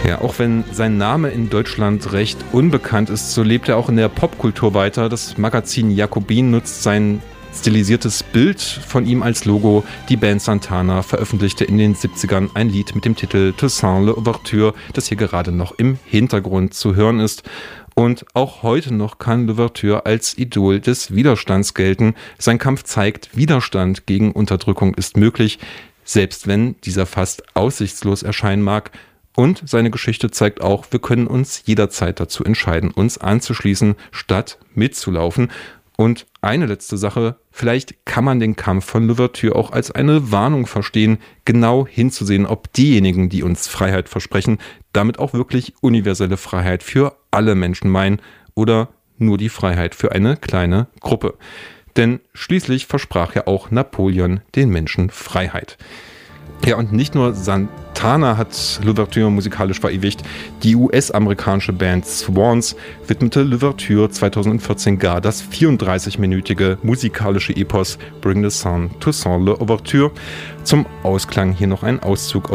Ja, auch wenn sein Name in Deutschland recht unbekannt ist, so lebt er auch in der Popkultur weiter. Das Magazin Jacobin nutzt sein stilisiertes Bild von ihm als Logo. Die Band Santana veröffentlichte in den 70ern ein Lied mit dem Titel Toussaint l'Ouverture, das hier gerade noch im Hintergrund zu hören ist. Und auch heute noch kann Louverture als Idol des Widerstands gelten. Sein Kampf zeigt, Widerstand gegen Unterdrückung ist möglich, selbst wenn dieser fast aussichtslos erscheinen mag. Und seine Geschichte zeigt auch, wir können uns jederzeit dazu entscheiden, uns anzuschließen, statt mitzulaufen. Und eine letzte Sache, vielleicht kann man den Kampf von Louverture auch als eine Warnung verstehen, genau hinzusehen, ob diejenigen, die uns Freiheit versprechen, damit auch wirklich universelle Freiheit für alle Menschen meinen oder nur die Freiheit für eine kleine Gruppe. Denn schließlich versprach ja auch Napoleon den Menschen Freiheit. Ja, und nicht nur Santana hat Louverture musikalisch verewigt. Die US-amerikanische Band Swans widmete Louverture 2014 gar das 34-minütige musikalische Epos Bring the Sun, Toussaint l'Ouverture. Zum Ausklang hier noch ein Auszug